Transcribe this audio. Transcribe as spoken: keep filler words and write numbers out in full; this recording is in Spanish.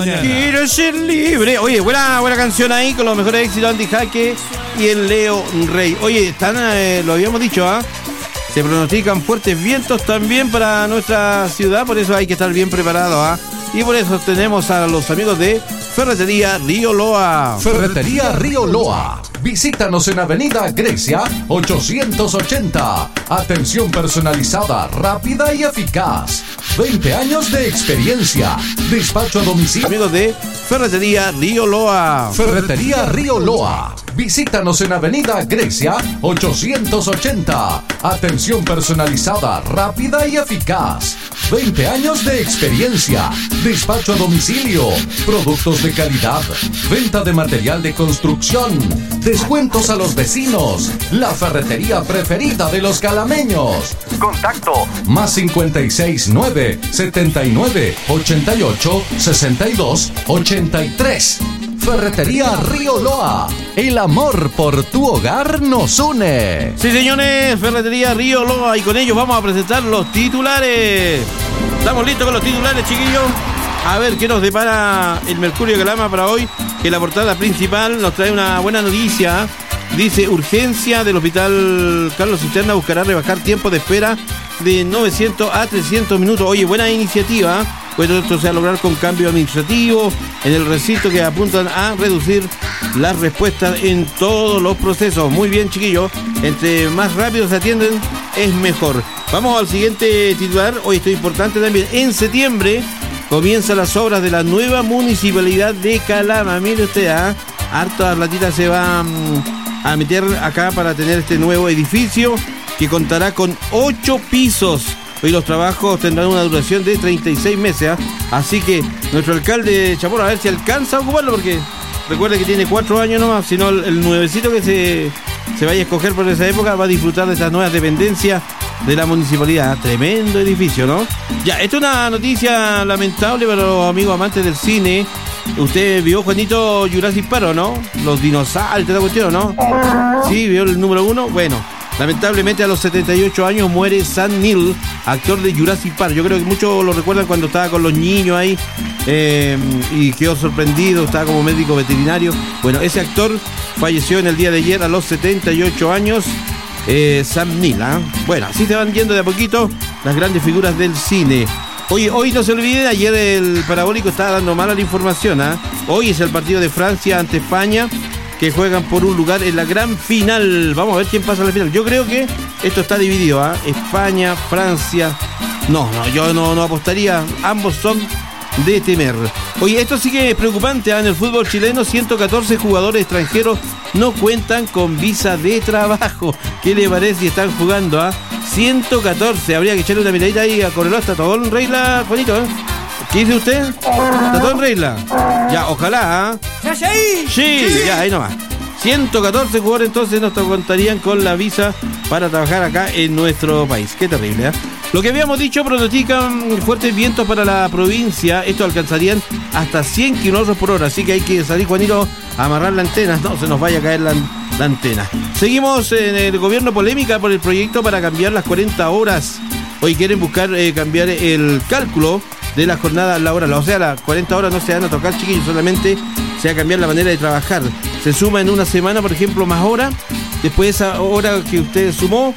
Quiero ser libre. Oye, buena, buena canción ahí con los mejores éxitos, Andy Jaque y el Leo Rey. Oye, están, eh, lo habíamos dicho, ¿ah? ¿eh? Se pronostican fuertes vientos también para nuestra ciudad, por eso hay que estar bien preparado, ¿ah? ¿eh? Y por eso tenemos a los amigos de Ferretería Río Loa. Ferretería Río Loa. Visítanos en Avenida Grecia ochocientos ochenta. Atención personalizada, rápida y eficaz. veinte años de experiencia. Despacho a domicilio. Amigos de Ferretería Río Loa. Ferretería Río Loa. Visítanos en Avenida Grecia ochocientos ochenta. Atención personalizada, rápida y eficaz. veinte años de experiencia. Despacho a domicilio. Productos de calidad. Venta de material de construcción. Descuentos a los vecinos. La ferretería preferida de los calameños. Contacto más cincuenta y seis nueve setenta y nueve ochenta y ocho sesenta y dos ochenta y tres. Ferretería Río Loa. El amor por tu hogar nos une. Sí, señores, Ferretería Río Loa. Y con ellos vamos a presentar los titulares. ¿Estamos listos con los titulares, chiquillos? A ver qué nos depara el Mercurio de Calama para hoy. Que la portada principal nos trae una buena noticia. Dice: urgencia del hospital Carlos Cisterna buscará rebajar tiempo de espera de novecientos a trescientos minutos. Oye, buena iniciativa. Pues esto se va a lograr con cambio administrativo en el recinto que apuntan a reducir las respuestas en todos los procesos. Muy bien, chiquillos. Entre más rápido se atienden, es mejor. Vamos al siguiente titular. Hoy esto es importante también. En septiembre comienzan las obras de la nueva municipalidad de Calama. Mire usted, ¿ah? Harta platita se va um, a meter acá para tener este nuevo edificio que contará con ocho pisos. Hoy los trabajos tendrán una duración de treinta y seis meses, ¿eh? Así que nuestro alcalde Chamorro, a ver si alcanza a ocuparlo, porque recuerde que tiene cuatro años nomás, si no el, el nuevecito que se, se vaya a escoger por esa época va a disfrutar de estas nuevas dependencias de la municipalidad. Tremendo edificio, ¿no? Ya, esto es una noticia lamentable para los amigos amantes del cine. Usted vio, Juanito, Jurassic Park, ¿no? Los dinosaurios, ¿te da cuestión, no? Sí, vio el número uno. Bueno, lamentablemente a los setenta y ocho años muere Sam Neill, actor de Jurassic Park. Yo creo que muchos lo recuerdan cuando estaba con los niños ahí eh, y quedó sorprendido, estaba como médico veterinario. Bueno, ese actor falleció en el día de ayer a los setenta y ocho años, eh, Sam Neill, ¿eh? Bueno, así se van yendo de a poquito las grandes figuras del cine. Oye, hoy no se olviden, ayer el Parabólico estaba dando mala la información, ¿eh? Hoy es el partido de Francia ante España, que juegan por un lugar en la gran final. Vamos a ver quién pasa a la final. Yo creo que esto está dividido, ¿eh? España, Francia. No, no, yo no, no apostaría. Ambos son de temer. Oye, esto sí que es preocupante, ¿eh? En el fútbol chileno, ciento catorce jugadores extranjeros no cuentan con visa de trabajo. ¿Qué le parece si están jugando, ¿eh? ciento catorce. Habría que echarle una miradita ahí a Correló. Está todo en regla, Juanito, ¿eh? ¿Qué dice usted? ¿Está todo en regla? Ya, ojalá, ¿eh? ¿Sí? Sí, ya, ahí nomás. ciento catorce jugadores entonces nos contarían con la visa para trabajar acá en nuestro país. Qué terrible, ¿eh? Lo que habíamos dicho, pronostican fuertes vientos para la provincia. Esto alcanzarían hasta cien kilómetros por hora. Así que hay que salir, Juanito, a amarrar la antena. No se nos vaya a caer la, la antena. Seguimos en el gobierno, polémica por el proyecto para cambiar las cuarenta horas. Hoy quieren buscar eh, cambiar el cálculo de la jornada laboral. O sea, las cuarenta horas no se van a tocar, chiquillos, solamente se va a cambiar la manera de trabajar. Se suma en una semana, por ejemplo, más horas. Después de esa hora que usted sumó,